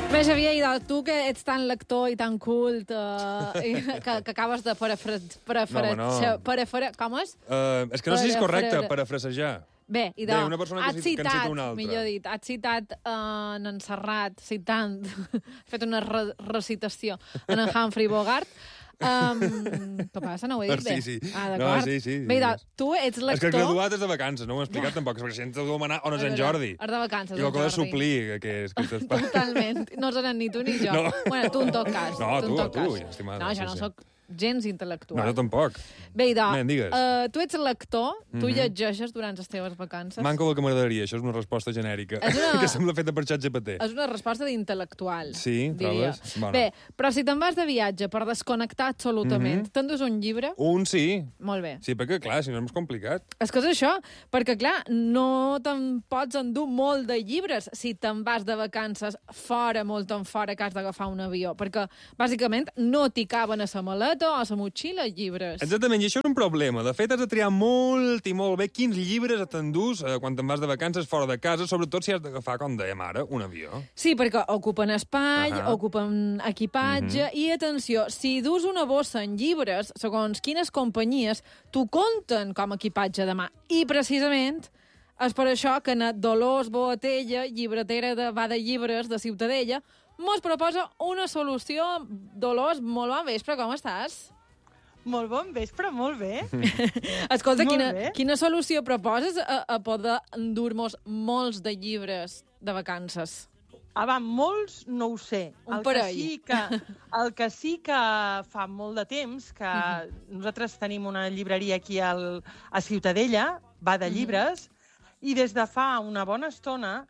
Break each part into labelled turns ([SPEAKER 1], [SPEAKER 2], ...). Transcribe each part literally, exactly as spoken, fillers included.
[SPEAKER 1] Bé, Xavier, i tu que ets tan lector i tan cult, uh, i que, que acabes de parafrasejar...
[SPEAKER 2] No, no.
[SPEAKER 1] Parafra... Com és?
[SPEAKER 2] Uh, és que no sé si és correcte, parafrasejar.
[SPEAKER 1] Bé, i de...
[SPEAKER 2] Bé, una persona que,
[SPEAKER 1] has
[SPEAKER 2] citat, que en cita una altra.
[SPEAKER 1] Millor dit, has citat uh, en Serrat, citant, has fet una re recitació en en Humphrey Bogart. Um, què passa? No ho he dit bé?
[SPEAKER 2] Sí, sí.
[SPEAKER 1] Ah, d'acord.
[SPEAKER 2] No, sí, sí.
[SPEAKER 1] Bé, de, tu ets lector...
[SPEAKER 2] És que el graduat és de vacances, no ho he explicat tampoc, perquè si hem de demanar on és en Jordi.
[SPEAKER 1] És de vacances,
[SPEAKER 2] I el que ha de suplir, que és... Que
[SPEAKER 1] Totalment. No serà ni tu ni jo.
[SPEAKER 2] No.
[SPEAKER 1] Bueno, tu en tot cas.
[SPEAKER 2] No, tu,
[SPEAKER 1] tu,
[SPEAKER 2] tu, estimada.
[SPEAKER 1] No, jo no sóc gens intel·lectual.
[SPEAKER 2] No, jo tampoc.
[SPEAKER 1] Bé, idò,
[SPEAKER 2] digues.
[SPEAKER 1] Uh, tu ets lector, tu
[SPEAKER 2] Mm-hmm.
[SPEAKER 1] llegeixes durant les teves vacances.
[SPEAKER 2] Manco del que m'agradaria, això és una resposta genèrica,
[SPEAKER 1] una...
[SPEAKER 2] que sembla feta per xat G P T.
[SPEAKER 1] És una resposta d'intel·lectual,
[SPEAKER 2] sí,
[SPEAKER 1] diria.
[SPEAKER 2] Bueno.
[SPEAKER 1] Bé, però si te'n vas de viatge per desconnectar absolutament, mm-hmm. t'endús un llibre?
[SPEAKER 2] Un sí.
[SPEAKER 1] Molt bé.
[SPEAKER 2] Sí, perquè, clar, si no és complicat.
[SPEAKER 1] És que és això, perquè, clar, no te'n pots endur molt de llibres si te'n vas de vacances fora, molt en fora, que has d'agafar un avió, perquè, bàsicament, no t'hi caben a la maleta o a la motxilla llibres.
[SPEAKER 2] Exactament, i això és un problema. De fet, has de triar molt i molt bé quins llibres t'endús eh, quan te'n vas de vacances fora de casa, sobretot si has d'agafar, com dèiem ara, un avió.
[SPEAKER 1] Sí, perquè ocupen espai, uh -huh. ocupen equipatge, uh -huh. i, atenció, si dus una bossa en llibres, segons quines companyies, t'ho compten com a equipatge de mà. I, precisament, és per això que na Dolors Boatella, llibretera de Va de Llibres de Ciutadella, mos proposa una solució. Dolors, molt bon vespre, com estàs?
[SPEAKER 3] Molt bon vespre, molt bé.
[SPEAKER 1] Escolta,
[SPEAKER 3] molt
[SPEAKER 1] quina,
[SPEAKER 3] bé.
[SPEAKER 1] quina solució proposes a, a poder endur-nos molts de llibres de vacances?
[SPEAKER 3] Ah, va, molts no ho sé.
[SPEAKER 1] Un
[SPEAKER 3] el
[SPEAKER 1] parell.
[SPEAKER 3] Que sí que, el que sí que fa molt de temps que uh -huh. nosaltres tenim una llibreria aquí al, a Ciutadella, Va de Llibres, uh -huh. i des de fa una bona estona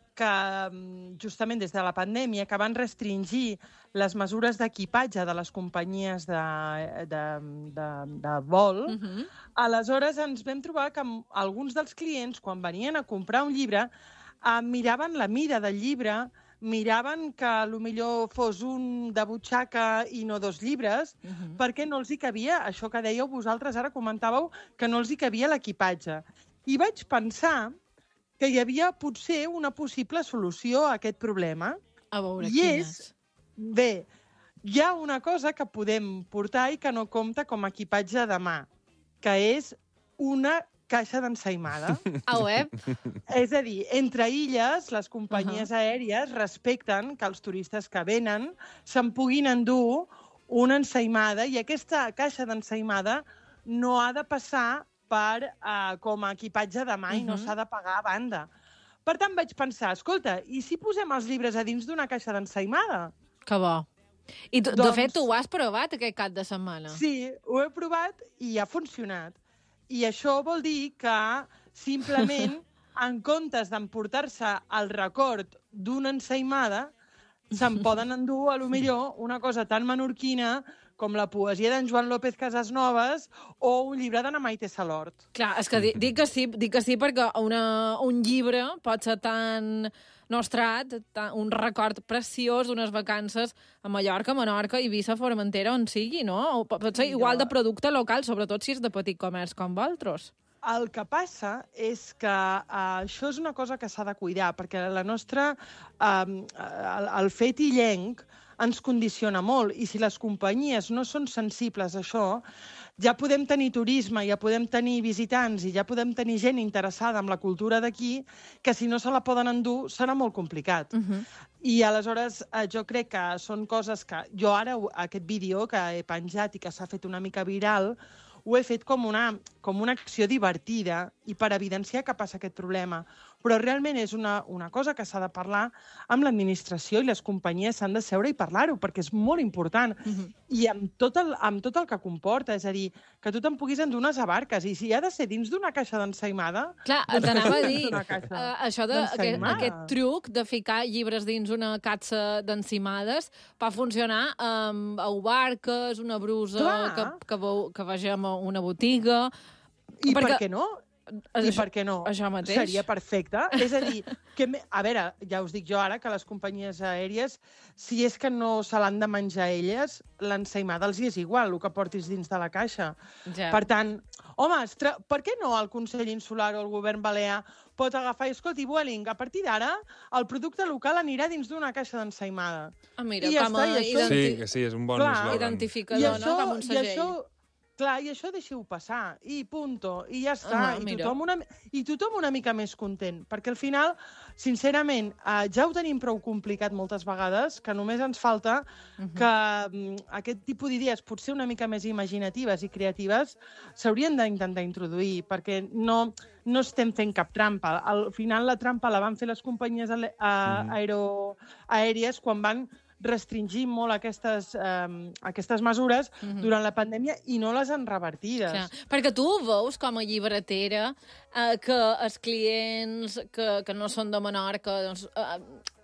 [SPEAKER 3] que justament des de la pandèmia que van restringir les mesures d'equipatge de les companyies de, de, de, de vol, uh -huh. aleshores ens vam trobar que alguns dels clients, quan venien a comprar un llibre, eh, miraven la mida del llibre, miraven que potser fos un de butxaca i no dos llibres, uh -huh. perquè no els hi cabia, això que dèieu vosaltres, ara comentàveu, que no els hi cabia l'equipatge. I vaig pensar que hi havia potser una possible solució a aquest problema.
[SPEAKER 1] A veure,
[SPEAKER 3] I
[SPEAKER 1] quines?
[SPEAKER 3] és, bé, hi ha una cosa que podem portar i que no compta com a equipatge de mà, que és una caixa d'ensaïmada.
[SPEAKER 1] A web?
[SPEAKER 3] És a dir, entre illes, les companyies uh -huh. aèries respecten que els turistes que venen se'n puguin endur una ensaïmada, i aquesta caixa d'ensaïmada no ha de passar per, uh, com a equipatge de mà, uh -huh. i no s'ha de pagar a banda. Per tant, vaig pensar, escolta, i si posem els llibres a dins d'una caixa d'ensaïmada?
[SPEAKER 1] Que bo. I tu,
[SPEAKER 3] doncs...
[SPEAKER 1] de fet, tu ho has provat aquest cap de setmana?
[SPEAKER 3] Sí, ho he provat i ha funcionat. I això vol dir que, simplement, en comptes d'emportar-se el record d'una ensaïmada, se'n poden endur, a lo millor, una cosa tan menorquina com la poesia d'en Joan López Casasnovas o un llibre d'Anna Maite Salort.
[SPEAKER 1] Clar, és que dic, dic que sí, dic que sí perquè una, un llibre pot ser tan nostrat, tan, un record preciós d'unes vacances a Mallorca, Menorca, Eivissa, Formentera, on sigui, no? O pot ser igual de producte local, sobretot si és de petit comerç com vosaltres.
[SPEAKER 3] El que passa és que uh, això és una cosa que s'ha de cuidar, perquè la nostra, uh, el, el fet illenc ens condiciona molt, i si les companyies no són sensibles a això, ja podem tenir turisme, ja podem tenir visitants i ja podem tenir gent interessada en la cultura d'aquí, que si no se la poden endur serà molt complicat. Uh -huh. I aleshores eh, jo crec que són coses que... Jo ara, aquest vídeo que he penjat i que s'ha fet una mica viral, ho he fet com una, com una acció divertida i per evidenciar que passa aquest problema. Però realment és una, una cosa que s'ha de parlar amb l'administració, i les companyies s'han de seure i parlar-ho, perquè és molt important. Uh-huh. I amb tot, el, amb tot el que comporta, és a dir, que tu te'n puguis endur unes abarques, i si ha de ser dins d'una caixa d'ensaïmada...
[SPEAKER 1] Clar,
[SPEAKER 3] doncs
[SPEAKER 1] t'anava a dir, uh, això de, aquest, aquest truc de ficar llibres dins una caixa d'encimades pot funcionar amb um, barques, una brusa que, que, veu, que vegem a una botiga...
[SPEAKER 3] I
[SPEAKER 1] perquè...
[SPEAKER 3] per què no? I per què no?
[SPEAKER 1] Això mateix.
[SPEAKER 3] Seria perfecte. És a dir, que, a veure, ja us dic jo ara que les companyies aèries, si és que no se l'han de menjar elles, l'ensaïmada els hi és igual, el que portis dins de la caixa.
[SPEAKER 1] Ja.
[SPEAKER 3] Per tant, home, per què no el Consell Insular o el govern balear pot agafar i, escolti, Vueling, a partir d'ara, el producte local anirà dins d'una caixa d'ensaïmada.
[SPEAKER 1] Ah, mira,
[SPEAKER 3] I ja
[SPEAKER 1] com a
[SPEAKER 3] està, i això...
[SPEAKER 2] Sí, que sí, és un bon
[SPEAKER 3] Clar,
[SPEAKER 2] eslògan.
[SPEAKER 1] identificador, no? Com un segell.
[SPEAKER 3] I això, clar, i això deixeu passar, i punto, i ja està,
[SPEAKER 1] Ah,
[SPEAKER 3] i,
[SPEAKER 1] mira.
[SPEAKER 3] tothom una, i tothom una mica més content, perquè al final, sincerament, eh, ja ho tenim prou complicat moltes vegades, que només ens falta
[SPEAKER 1] Mhm.
[SPEAKER 3] que mm, aquest tipus d'idees, potser una mica més imaginatives i creatives, s'haurien d'intentar introduir, perquè no, no estem fent cap trampa. Al final la trampa la van fer les companyies ale- a-
[SPEAKER 2] Mhm.
[SPEAKER 3] aero, aèries quan van restringir molt aquestes, eh, aquestes mesures
[SPEAKER 1] Mhm.
[SPEAKER 3] durant la pandèmia i no les han revertides.
[SPEAKER 1] Clar, perquè tu ho veus com a llibretera, eh, que els clients que, que no són de Menorca doncs, eh,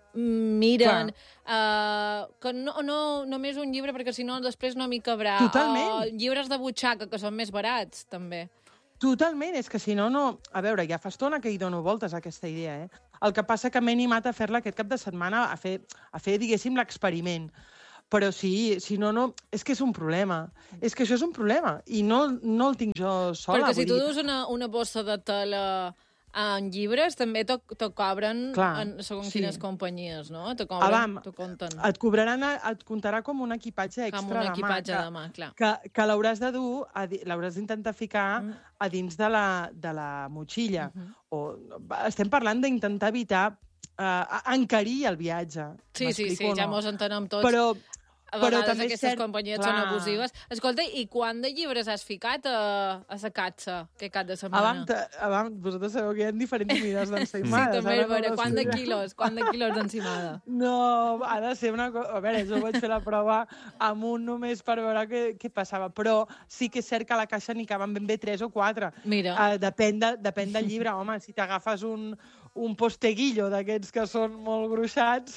[SPEAKER 1] miren eh, que no, no només un llibre, perquè si no després no m'hi cabrà.
[SPEAKER 3] Totalment.
[SPEAKER 1] O llibres de butxaca, que són més barats, també.
[SPEAKER 3] Totalment, és que si no, no... A veure, ja fa estona que hi dono voltes a aquesta idea, eh? El que passa que m'he animat a fer-la aquest cap de setmana, a fer, a fer diguéssim, l'experiment. Però sí, si no, no... És que és un problema. És que això és un problema. I no, no el tinc jo sola.
[SPEAKER 1] Perquè si tu
[SPEAKER 3] vull dir...
[SPEAKER 1] dus una, una bossa de tela en llibres, també te, te cobren
[SPEAKER 3] Clar,
[SPEAKER 1] en, segons
[SPEAKER 3] sí.
[SPEAKER 1] quines companyies, no? Te
[SPEAKER 3] Ah,
[SPEAKER 1] cobren,
[SPEAKER 3] vam,
[SPEAKER 1] te compten.
[SPEAKER 3] et cobraran, et comptarà com un equipatge extra
[SPEAKER 1] Com un
[SPEAKER 3] de mà.
[SPEAKER 1] equipatge
[SPEAKER 3] que-
[SPEAKER 1] de mà, clar.
[SPEAKER 3] que, que l'hauràs de dur, a di- l'hauràs d'intentar ficar
[SPEAKER 1] Mm.
[SPEAKER 3] a dins de la, de la motxilla.
[SPEAKER 1] Mhm.
[SPEAKER 3] O, va, estem parlant d'intentar evitar eh, encarir el viatge.
[SPEAKER 1] Sí, sí, sí,
[SPEAKER 3] M'explico o
[SPEAKER 1] ja
[SPEAKER 3] no?
[SPEAKER 1] mos entenem tots.
[SPEAKER 3] Però,
[SPEAKER 1] A
[SPEAKER 3] però
[SPEAKER 1] vegades
[SPEAKER 3] també és
[SPEAKER 1] aquestes
[SPEAKER 3] cert-
[SPEAKER 1] companyies
[SPEAKER 3] clar.
[SPEAKER 1] són abusives. Escolta, i quant de llibres has ficat a, a sa catxa, que cap de setmana?
[SPEAKER 3] abans, abans, vosaltres sabeu que hi ha diferents mides
[SPEAKER 1] Sí,
[SPEAKER 3] d'ensaïmades.
[SPEAKER 1] també,
[SPEAKER 3] ara
[SPEAKER 1] a veure,
[SPEAKER 3] no
[SPEAKER 1] quant de
[SPEAKER 3] les-
[SPEAKER 1] quilos, quant de quilos d'encimada?
[SPEAKER 3] No, ha de ser una cosa... A veure, jo vaig fer la prova amb un només per veure què, què passava, però sí que és cert que a la caixa n'hi caben ben bé tres o quatre.
[SPEAKER 1] Mira,
[SPEAKER 3] Uh, depèn, de, depèn del llibre, home, si t'agafes un, un posteguillo d'aquests que són molt gruixats,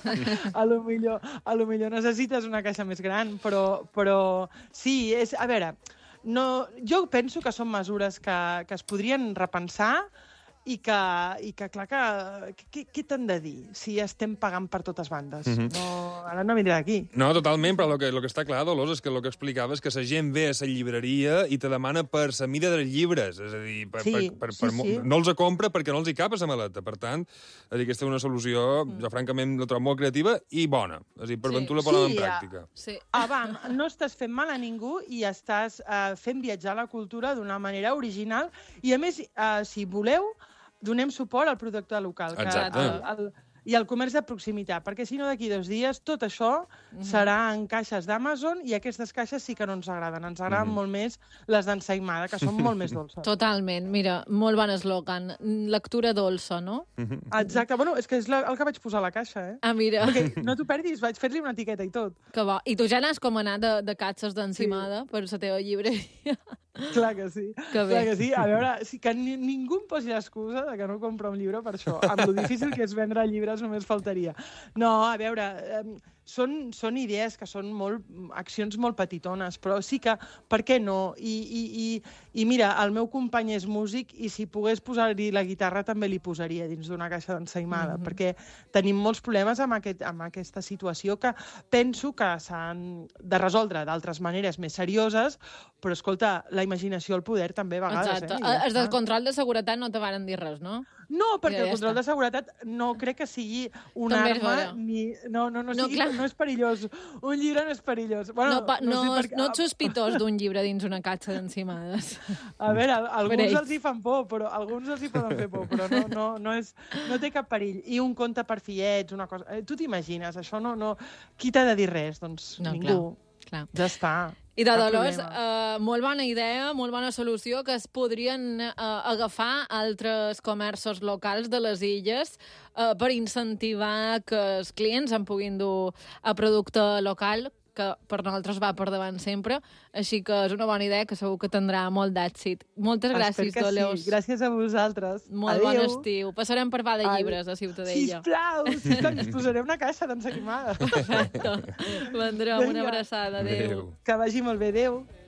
[SPEAKER 3] a lo millor, a lo millor necessites una caixa més gran, però, però sí, és, a veure, no, jo penso que són mesures que, que es podrien repensar i que, i que clar, que, que, què t'han de dir si estem pagant per totes bandes?
[SPEAKER 2] Mhm.
[SPEAKER 3] no, ara no vindrà d'aquí.
[SPEAKER 2] No, totalment, però el que, el que està clar, Dolors, és que el que explicava és que la gent ve a la llibreria i te demana per la mida dels llibres. És a dir, per,
[SPEAKER 3] Sí,
[SPEAKER 2] per, per,
[SPEAKER 3] sí,
[SPEAKER 2] per,
[SPEAKER 3] sí.
[SPEAKER 2] no els compra perquè no els hi cap a la maleta. Per tant, és a dir, aquesta és una solució, jo francament la trobo molt creativa i bona. És a dir, per
[SPEAKER 1] Sí.
[SPEAKER 2] ventura la posem
[SPEAKER 3] Sí,
[SPEAKER 2] en
[SPEAKER 3] ja.
[SPEAKER 2] pràctica.
[SPEAKER 1] sí.
[SPEAKER 3] Ah, va, no estàs fent mal a ningú i estàs uh, fent viatjar la cultura d'una manera original i, a més, uh, si voleu, donem suport al producte local que,
[SPEAKER 2] Exacte.
[SPEAKER 3] el, el, i al comerç de proximitat, perquè si no d'aquí dos dies tot això serà en caixes d'Amazon i aquestes caixes sí que no ens agraden. Ens agraden
[SPEAKER 2] Mhm.
[SPEAKER 3] molt més les d'ensaïmada, que són molt més dolces.
[SPEAKER 1] Totalment, mira, molt bon eslògan. Lectura dolça, no?
[SPEAKER 3] Exacte, bueno, és que és la, el que vaig posar a la caixa, eh?
[SPEAKER 1] Ah, mira,
[SPEAKER 3] Perquè no t'ho perdis, vaig fer-li una etiqueta i tot.
[SPEAKER 1] que bo. I tu ja n'has com anar de, de catxes d'encimada per la teva llibreria.
[SPEAKER 3] Clar que sí.
[SPEAKER 1] Que bé.
[SPEAKER 3] Clar que sí. A veure, sí, que ni, ningú em posi l'excusa de que no compra un llibre per això. Amb lo difícil que és vendre llibres només faltaria. No, a veure, eh, són, són idees que són molt, accions molt petitones, però sí que, per què no? I, i, i, i mira, el meu company és músic i si pogués posar-hi la guitarra també li posaria dins d'una caixa d'ensaïmada,
[SPEAKER 1] Mhm.
[SPEAKER 3] perquè tenim molts problemes amb, aquest, amb aquesta situació que penso que s'han de resoldre d'altres maneres més serioses, però, escolta, la imaginació al poder també a vegades.
[SPEAKER 1] Exacte.
[SPEAKER 3] Eh? I ja
[SPEAKER 1] Els del
[SPEAKER 3] està.
[SPEAKER 1] control de seguretat no te varen dir res, no?
[SPEAKER 3] No, perquè
[SPEAKER 1] Ja, ja
[SPEAKER 3] el control
[SPEAKER 1] està.
[SPEAKER 3] de seguretat no crec que sigui una
[SPEAKER 1] També és
[SPEAKER 3] arma
[SPEAKER 1] vera.
[SPEAKER 3] ni... No, no, no,
[SPEAKER 1] No,
[SPEAKER 3] sigui,
[SPEAKER 1] clar.
[SPEAKER 3] no és perillós. Un llibre no és perillós. Bueno,
[SPEAKER 1] No, pa, no,
[SPEAKER 3] sé
[SPEAKER 1] no,
[SPEAKER 3] per què-
[SPEAKER 1] no ets sospitós d'un llibre dins una catxa d'encimades.
[SPEAKER 3] A veure, a alguns
[SPEAKER 1] ells.
[SPEAKER 3] els hi fan por, però alguns els hi poden fer por, però no, no, no, és, no té cap perill. I un conte per fillets, una cosa... Eh, tu t'imagines, això no... no... Qui t'ha de dir res? Doncs
[SPEAKER 1] No,
[SPEAKER 3] ningú.
[SPEAKER 1] Clar.
[SPEAKER 3] Ja està.
[SPEAKER 1] I de
[SPEAKER 3] Cap
[SPEAKER 1] Dolors,
[SPEAKER 3] problema.
[SPEAKER 1] eh, molt bona idea, molt bona solució, que es podrien eh, agafar altres comerços locals de les illes eh, per incentivar que els clients en puguin dur a producte local, que per nosaltres va per davant sempre, així que és una bona idea que segur que tindrà molt d'èxit. Moltes gràcies,
[SPEAKER 3] Espero que
[SPEAKER 1] Dolors.
[SPEAKER 3] sí. Gràcies a vosaltres.
[SPEAKER 1] Molt
[SPEAKER 3] Adéu.
[SPEAKER 1] bon estiu. Passarem per va de
[SPEAKER 3] Adéu.
[SPEAKER 1] llibres a Ciutadella.
[SPEAKER 3] Sisplau, sisplau, us posaré una caixa d'ensaïmada.
[SPEAKER 1] Perfecte. Vendrem una
[SPEAKER 3] Vinga.
[SPEAKER 1] abraçada. Adéu.
[SPEAKER 2] Adéu.
[SPEAKER 3] Que vagi molt bé, adéu.